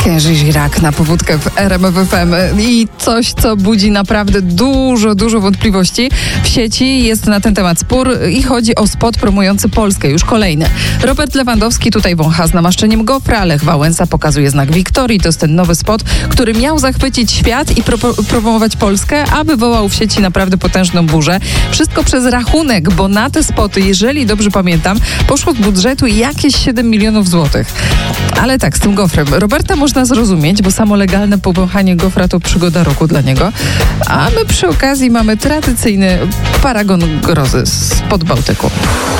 Kenji Girac na powódkę w RMF FM i coś, co budzi naprawdę dużo wątpliwości. W sieci jest na ten temat spór i chodzi o spot promujący Polskę, już kolejny. Robert Lewandowski tutaj wącha z namaszczeniem gofra, Lech Wałęsa pokazuje znak Wiktorii. To jest ten nowy spot, który miał zachwycić świat i promować Polskę, a wywołał w sieci naprawdę potężną burzę. Wszystko przez rachunek, bo na te spoty, jeżeli dobrze pamiętam, poszło z budżetu jakieś 7 milionów złotych. Ale tak, z tym gofrem. Roberta można zrozumieć, bo samo legalne powąchanie gofra to przygoda roku dla niego. A my przy okazji mamy tradycyjny paragon grozy spod Bałtyku.